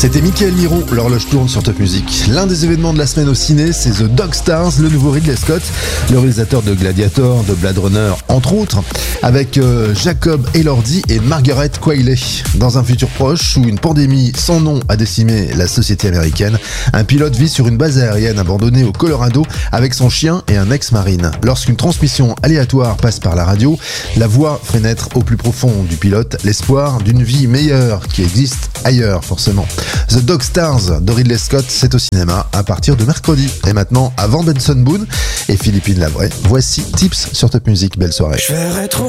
C'était Michael Miro, l'horloge tourne sur Top Music. L'un des événements de la semaine au ciné, c'est The Dog Stars, le nouveau Ridley Scott, le réalisateur de Gladiator, de Blade Runner, entre autres, avec Jacob Elordi et Margaret Qualley. Dans un futur proche où une pandémie sans nom a décimé la société américaine, un pilote vit sur une base aérienne abandonnée au Colorado avec son chien et un ex-marine. Lorsqu'une transmission aléatoire passe par la radio, la voix fait naître au plus profond du pilote l'espoir d'une vie meilleure qui existe ailleurs forcément. The Dog Stars de Ridley Scott, c'est au cinéma à partir de mercredi. Et maintenant, avant Benson Boone et Philippine Lavray, voici Tips sur Top Music. Belle soirée.